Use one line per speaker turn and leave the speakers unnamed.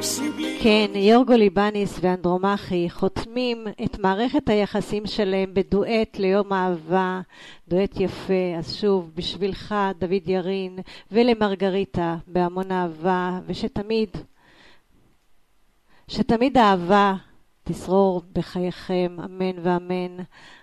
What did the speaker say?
כן, יורגו ליבניס ואנדרומחי חותמים את מערכת היחסים שלהם בדואט ליום אהבה, דואט יפה. אז שוב, בשבילך דוד ירין ולמרגריטה בהמון אהבה, שתמיד אהבה תשרור בחייכם, אמן ואמן.